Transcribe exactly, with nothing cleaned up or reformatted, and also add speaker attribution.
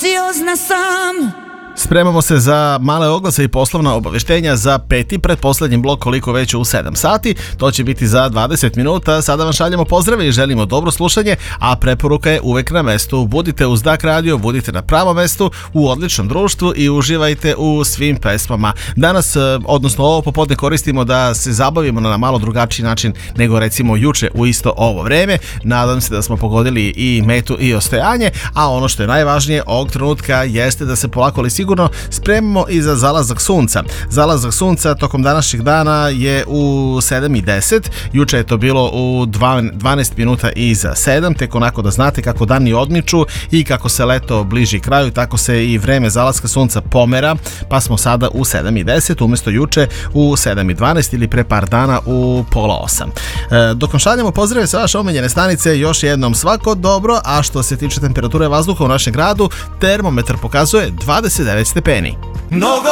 Speaker 1: anksiozna sam.
Speaker 2: Spremamo se za male oglase i poslovna obaveštenja za peti pretposlednji blok koliko već u sedam sati. To će biti za dvadeset minuta. Sada vam šaljemo pozdrave i želimo dobro slušanje, a preporuka je uvek na mestu. Budite uz Dak Radio, budite na pravom mestu, u odličnom društvu i uživajte u svim pesmama. Danas, odnosno ovo popodne, koristimo da se zabavimo na malo drugačiji način nego recimo juče u isto ovo vreme. Nadam se da smo pogodili i metu i ostajanje, a ono što je najvažnije ovog trenutka jeste da se polako ali sigurno spremamo i za zalazak sunca. Zalazak sunca tokom današnjeg dana je u sedam i deset, juče je to bilo u dvanaest minuta iza sedam, tek onako da znate kako dani odmiču i kako se leto bliži kraju, tako se i vreme zalaska sunca pomera, pa smo sada u sedam i deset umesto juče u sedam i dvanaest ili pre par dana u pola osam. E, dok vam šaljamo pozdrave sa vaše omiljene stanice, još jednom svako dobro, a što se tiče temperature vazduha u našem gradu, termometar pokazuje dvadeset devet stepeni.
Speaker 3: Mnogo